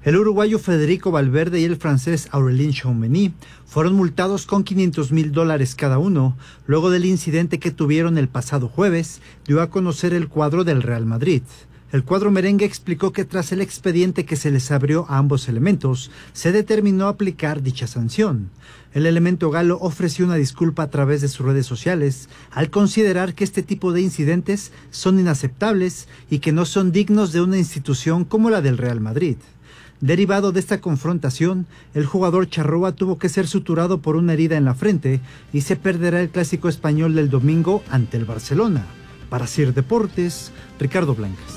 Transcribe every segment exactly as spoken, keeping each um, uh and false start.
El uruguayo Federico Valverde y el francés Aurélien Tchouaméni fueron multados con quinientos mil dólares cada uno, luego del incidente que tuvieron el pasado jueves, dio a conocer el cuadro del Real Madrid. El cuadro merengue explicó que tras el expediente que se les abrió a ambos elementos, se determinó aplicar dicha sanción. El elemento galo ofreció una disculpa a través de sus redes sociales al considerar que este tipo de incidentes son inaceptables y que no son dignos de una institución como la del Real Madrid. Derivado de esta confrontación, el jugador charrúa tuvo que ser suturado por una herida en la frente y se perderá el clásico español del domingo ante el Barcelona. Para Sir Deportes, Ricardo Blancas.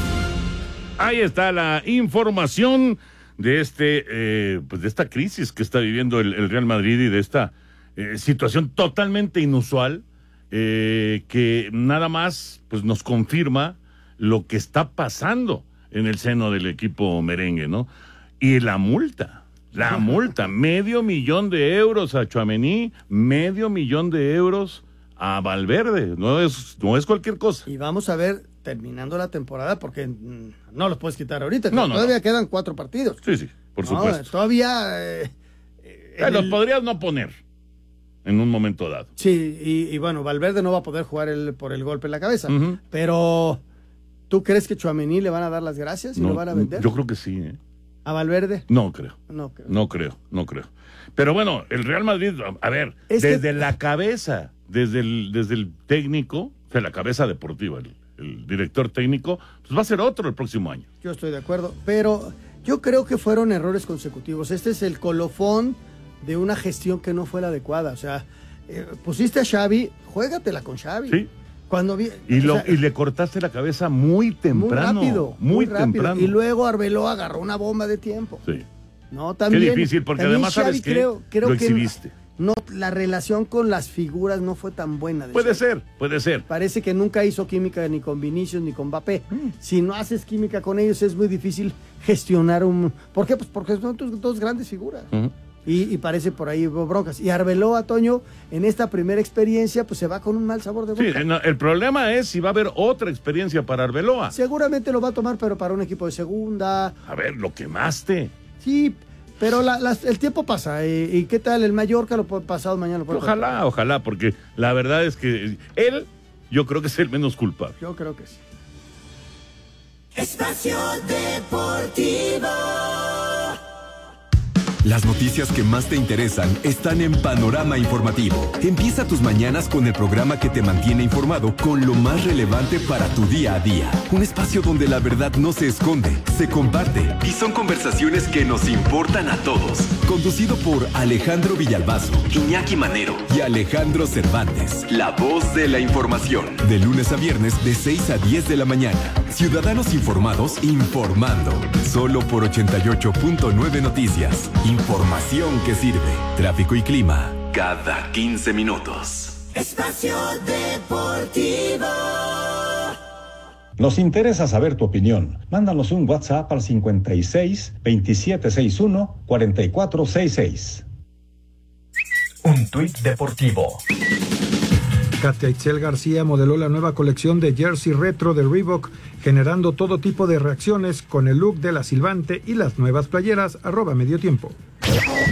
Ahí está la información de este, eh, pues de esta crisis que está viviendo el, el Real Madrid y de esta eh, situación totalmente inusual eh, que nada más pues nos confirma lo que está pasando en el seno del equipo merengue, ¿no? Y la multa, la multa, medio millón de euros a Tchouaméni, medio millón de euros a Valverde, no es, no es cualquier cosa. Y vamos a ver, terminando la temporada, porque no los puedes quitar ahorita, no, no, todavía no. quedan cuatro partidos. Sí, sí, por no, supuesto. Todavía... Eh, eh, los el... podrías no poner en un momento dado. Sí, y, y bueno, Valverde no va a poder jugar el, por el golpe en la cabeza, uh-huh. pero... ¿Tú crees que Tchouaméni le van a dar las gracias y no, lo van a vender? Yo creo que sí, ¿eh? ¿A Valverde? No creo. No creo. No creo, no creo. Pero bueno, el Real Madrid, a ver, es desde que... la cabeza, desde el, desde el técnico, o sea, la cabeza deportiva, el, el director técnico, pues va a ser otro el próximo año. Yo estoy de acuerdo, pero yo creo que fueron errores consecutivos. Este es el colofón de una gestión que no fue la adecuada. O sea, eh, pusiste a Xavi, juégatela con Xavi. Sí. Cuando vi, y, lo, o sea, y le cortaste la cabeza muy temprano. Muy rápido. Muy, muy rápido. temprano. Y luego Arbeloa agarró una bomba de tiempo. Sí. No, también, Qué difícil, porque además Xavi, sabes que creo, creo lo que exhibiste. No, la relación con las figuras no fue tan buena. Puede Xavi. ser, puede ser. Parece que nunca hizo química ni con Vinicius ni con Mbappé. Mm. Si no haces química con ellos es muy difícil gestionar un... ¿Por qué? Pues porque son tus dos grandes figuras. Uh-huh. Y, y parece por ahí broncas. Y Arbeloa, Toño, en esta primera experiencia, pues se va con un mal sabor de boca. Sí, no, el problema es si va a haber otra experiencia para Arbeloa. Seguramente lo va a tomar, pero para un equipo de segunda. A ver, lo quemaste. Sí, pero la, la, el tiempo pasa. ¿Y, y qué tal el Mallorca? Lo puede pasado mañana. Lo puede ojalá, pasar. ojalá, porque la verdad es que él, yo creo que es el menos culpable. Yo creo que sí. Espacio Deportivo. Las noticias que más te interesan están en Panorama Informativo. Empieza tus mañanas con el programa que te mantiene informado con lo más relevante para tu día a día. Un espacio donde la verdad no se esconde, se comparte y son conversaciones que nos importan a todos. Conducido por Alejandro Villalbazo, Iñaki Manero y Alejandro Cervantes. La voz de la información. De lunes a viernes de seis a diez de la mañana. Ciudadanos informados informando. Solo por ochenta y ocho punto nueve Noticias. Información que sirve. Tráfico y clima cada quince minutos. Espacio Deportivo. Nos interesa saber tu opinión. Mándanos un WhatsApp al cincuenta y seis, veintisiete sesenta y uno, cuarenta y cuatro sesenta y seis. Un tuit deportivo. Katia Itzel García modeló la nueva colección de jersey retro de Reebok, generando todo tipo de reacciones con el look de la silbante y las nuevas playeras arroba medio tiempo.